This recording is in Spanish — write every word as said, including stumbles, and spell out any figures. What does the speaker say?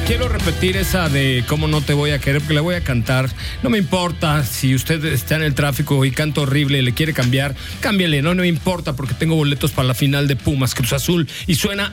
Quiero repetir esa de cómo no te voy a querer, porque la voy a cantar. No me importa si usted está en el tráfico y canta horrible y le quiere cambiar, cámbiale, no, no me importa, porque tengo boletos para la final de Pumas Cruz Azul y suena